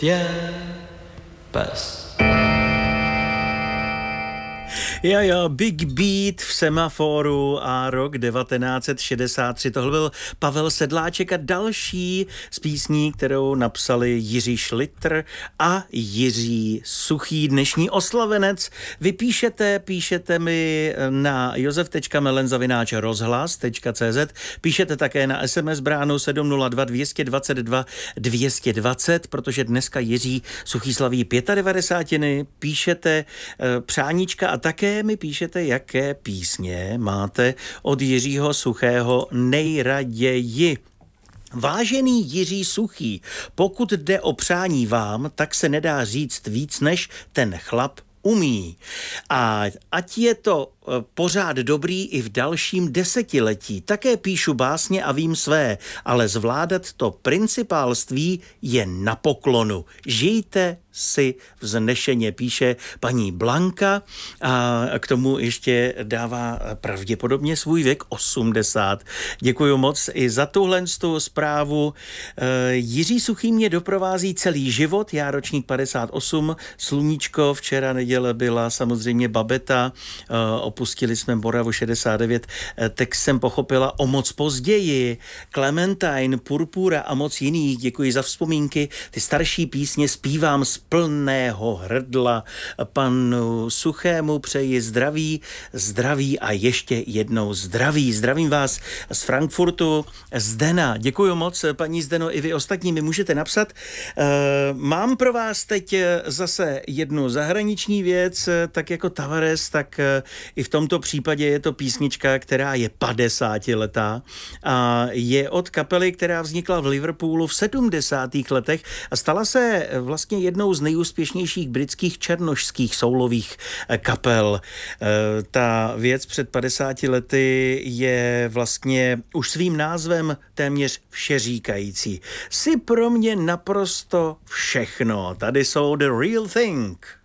Tiens, passe. Jo, Big Beat v Semaforu a rok 1963. Tohle byl Pavel Sedláček a další z písní, kterou napsali Jiří Šlitr a Jiří Suchý, dnešní oslavenec. Vy píšete mi na josef.melen@rozhlas.cz, píšete také na SMS bránu 702 222 220, protože dneska Jiří Suchý slaví 95. Píšete přáníčka a také mi píšete, jaké písně máte od Jiřího Suchého nejraději. Vážený Jiří Suchý, pokud jde o přání vám, tak se nedá říct víc, než ten chlap umí. A ať je to pořád dobrý i v dalším desetiletí. Také píšu básně a vím své, ale zvládat to principálství je na poklonu. Žijte si vznešeně, píše paní Blanka a k tomu ještě dává pravděpodobně svůj věk 80. Děkuji moc i za tuhle zprávu. Jiří Suchý mě doprovází celý život, já ročník 58, sluníčko, včera neděle byla samozřejmě Babeta, opustili jsme Moravu 69, text jsem pochopila o moc později, Clementine, Purpura a moc jiných, děkuji za vzpomínky, ty starší písně zpívám z plného hrdla. Panu Suchému přeji zdraví a ještě jednou zdraví. Zdravím vás z Frankfurtu, Zdena. Děkuji moc, paní Zdeno, i vy ostatní mi můžete napsat. Mám pro vás teď zase jednu zahraniční věc, tak jako Tavares, tak i v tomto případě je to písnička, která je 50letá a je od kapely, která vznikla v Liverpoolu v 70. letech a stala se vlastně jednou z nejúspěšnějších britských černošských soulových kapel. Ta věc před 50 lety je vlastně už svým názvem téměř všeříkající. Jsi pro mě naprosto všechno. Tady jsou The Real Thing.